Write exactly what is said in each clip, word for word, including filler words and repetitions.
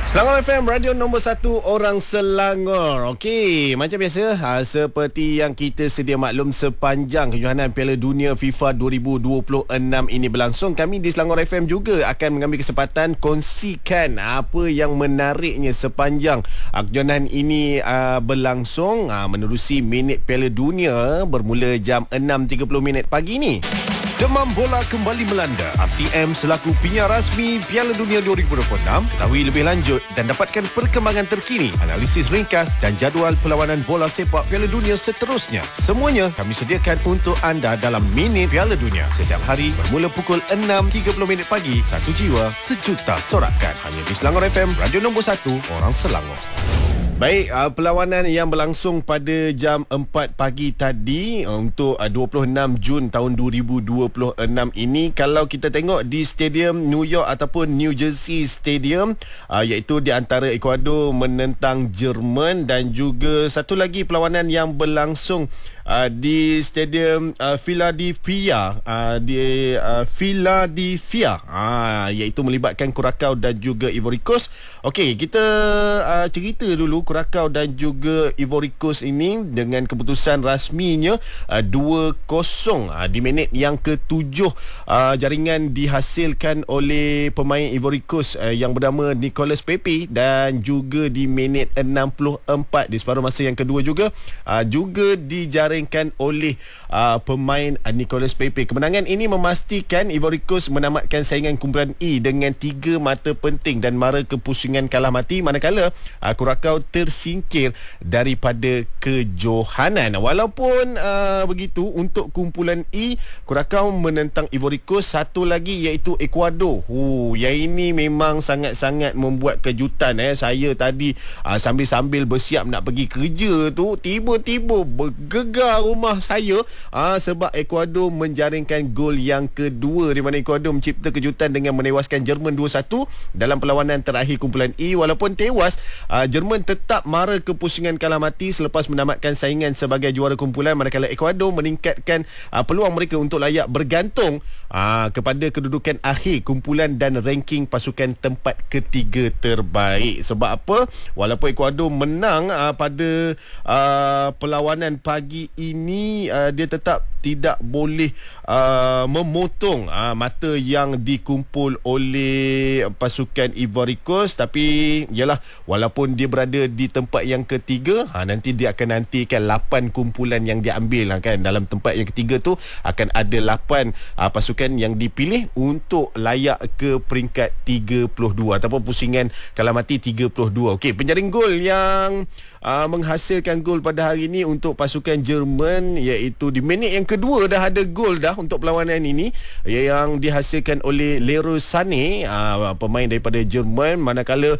Selangor F M, radio nombor satu orang Selangor. Okey, macam biasa, ha, seperti yang kita sedia maklum, sepanjang kejohanan Piala Dunia FIFA dua ribu dua puluh enam ini berlangsung, kami di Selangor F M juga akan mengambil kesempatan kongsikan apa yang menariknya sepanjang uh, kejohanan ini uh, berlangsung, uh, menerusi minit Piala Dunia bermula jam enam tiga puluh minit pagi ni. Demam bola kembali melanda. R T M selaku penyiar rasmi Piala Dunia dua ribu dua puluh enam ketahui lebih lanjut dan dapatkan perkembangan terkini, analisis ringkas dan jadual perlawanan bola sepak Piala Dunia seterusnya. Semuanya kami sediakan untuk anda dalam Minit Piala Dunia setiap hari bermula pukul enam tiga puluh minit pagi. Satu jiwa, sejuta sorakan. Hanya di Selangor F M, radio nombor satu orang Selangor. Baik, uh, perlawanan yang berlangsung pada jam empat pagi tadi uh, untuk uh, dua puluh enam Jun tahun dua ribu dua puluh enam ini, kalau kita tengok di Stadium New York ataupun New Jersey Stadium, uh, iaitu di antara Ecuador menentang Jerman, dan juga satu lagi perlawanan yang berlangsung uh, di Stadium uh, Philadelphia uh, di uh, Philadelphia uh, iaitu melibatkan Curacao dan juga Ivory Coast. Okey, kita uh, cerita dulu Curacao dan juga Ivory Coast ini dengan keputusan rasminya uh, dua kosong uh, di minit yang ketujuh. Uh, jaringan dihasilkan oleh pemain Ivory Coast uh, yang bernama Nicolas Pepe, dan juga di minit enam puluh empat di separuh masa yang kedua juga uh, juga dijaringkan oleh uh, pemain uh, Nicolas Pepe. Kemenangan ini memastikan Ivory Coast menamatkan saingan kumpulan E dengan tiga mata penting dan mara kepusingan kalah mati, manakala uh, Curacao tersingkir daripada kejohanan. Walaupun uh, begitu, untuk kumpulan E, Curacao menentang Ivory Coast, satu lagi iaitu Ecuador. Oh, yang ini memang sangat-sangat membuat kejutan. Eh. Saya tadi uh, sambil-sambil bersiap nak pergi kerja tu, tiba-tiba bergegar rumah saya uh, sebab Ecuador menjaringkan gol yang kedua, di mana Ecuador mencipta kejutan dengan menewaskan Jerman dua satu dalam perlawanan terakhir kumpulan E. Walaupun tewas, uh, Jerman tetap tetap mara kepusingan kalah mati selepas menamatkan saingan sebagai juara kumpulan, manakala Ecuador meningkatkan uh, peluang mereka untuk layak bergantung uh, kepada kedudukan akhir kumpulan dan ranking pasukan tempat ketiga terbaik. Sebab apa? Walaupun Ecuador menang uh, pada uh, perlawanan pagi ini, uh, dia tetap tidak boleh uh, memotong uh, mata yang dikumpul oleh pasukan Ivory Coast. Tapi yalah, walaupun dia berada di tempat yang ketiga, ha, nanti dia akan nantikan lapan kumpulan yang diambil, ha, kan. Dalam tempat yang ketiga tu akan ada lapan ha, pasukan yang dipilih untuk layak ke peringkat tiga puluh dua ataupun pusingan kalah mati tiga puluh dua. Okey, penjaring gol yang uh, menghasilkan gol pada hari ini untuk pasukan Jerman, iaitu di minit yang kedua dah ada gol dah untuk perlawanan ini, yang dihasilkan oleh Leroy Sané, uh, pemain daripada Jerman, manakala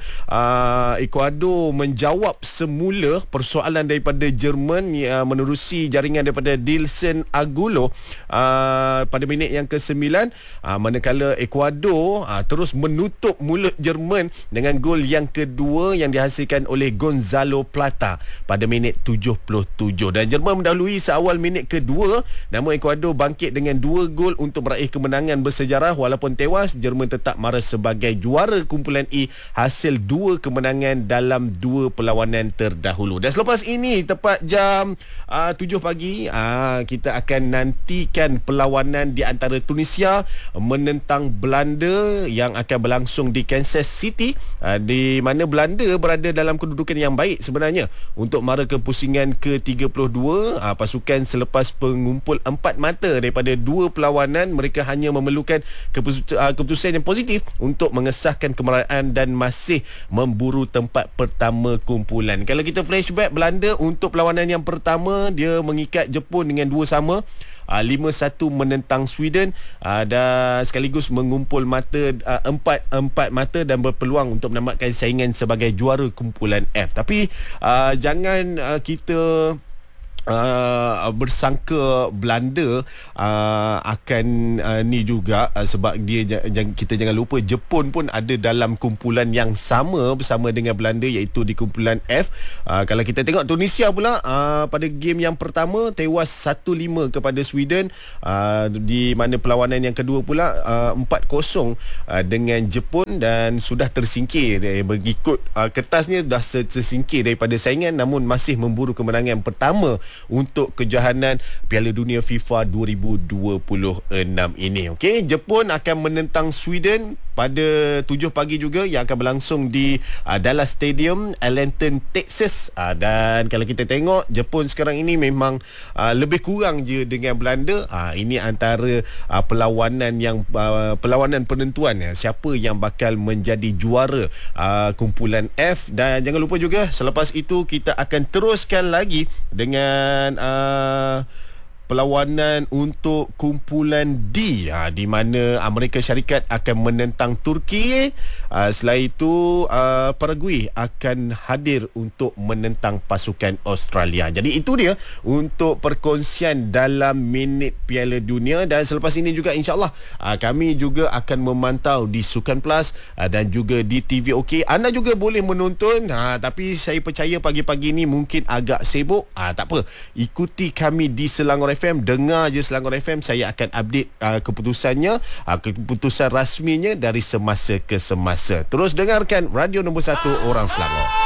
uh, Ecuador menjawab semula persoalan daripada Jerman uh, menerusi jaringan daripada Dilson Agulo uh, pada minit yang kesembilan, uh, manakala Ecuador uh, terus menutup mulut Jerman dengan gol yang kedua yang dihasilkan oleh Gonzalo Plata pada minit tujuh puluh tujuh, dan Jerman mendahului seawal minit kedua. Namun Ecuador bangkit dengan dua gol untuk meraih kemenangan bersejarah. Walaupun tewas, Jerman tetap mara sebagai juara kumpulan E hasil dua kemenangan dalam dua perlawanan terdahulu. Dan selepas ini, tepat jam uh, tujuh pagi, uh, kita akan nantikan perlawanan di antara Tunisia menentang Belanda yang akan berlangsung di Kansas City, uh, di mana Belanda berada dalam kedudukan yang baik sebenarnya untuk mara ke pusingan ke tiga puluh dua. uh, pasukan selepas pengumpul empat mata daripada dua perlawanan, mereka hanya memerlukan keputusan, uh, keputusan yang positif untuk mengesahkan kemerayaan dan masih memburu tempat pertama kumpulan. Kalau kita flashback, Belanda untuk perlawanan yang pertama, dia mengikat Jepun dengan dua sama, uh, lima satu menentang Sweden, uh, dan sekaligus mengumpul mata uh, empat empat mata dan berpeluang untuk menamatkan saingan sebagai juara kumpulan F. Tapi uh, jangan uh, kita Uh, bersangka Belanda uh, akan uh, ni juga uh, sebab dia j- kita jangan lupa Jepun pun ada dalam kumpulan yang sama bersama dengan Belanda, iaitu di kumpulan F. Uh, kalau kita tengok Tunisia pula uh, pada game yang pertama tewas satu lima kepada Sweden, uh, di mana perlawanan yang kedua pula uh, empat kosong uh, dengan Jepun dan sudah tersingkir eh, mengikut uh, kertasnya dah tersingkir daripada saingan, namun masih memburu kemenangan pertama untuk kejohanan Piala Dunia FIFA dua ribu dua puluh enam ini. Okey, Jepun akan menentang Sweden pada tujuh pagi juga, yang akan berlangsung di uh, Dallas Stadium, Arlington, Texas. Uh, dan kalau kita tengok Jepun sekarang ini memang uh, lebih kurang je dengan Belanda. Uh, ini antara uh, perlawanan yang uh, perlawanan penentuan ya, siapa yang bakal menjadi juara uh, kumpulan F. Dan jangan lupa juga selepas itu kita akan teruskan lagi dengan uh, perlawanan untuk kumpulan D, ha, di mana Amerika Syarikat akan menentang Turki. Ha, selain itu uh, Paraguay akan hadir untuk menentang pasukan Australia. Jadi itu dia untuk perkongsian dalam minit Piala Dunia. Dan selepas ini juga insyaAllah uh, kami juga akan memantau di Sukan Plus uh, dan juga di T V OK. Anda juga boleh menonton, ha, tapi saya percaya pagi-pagi ni mungkin agak sibuk. Ha, tak apa, ikuti kami di Selangor F M, dengar je Selangor F M. Saya akan update uh, keputusannya, uh, keputusan rasminya dari semasa ke semasa. Terus dengarkan radio nombor satu orang Selangor.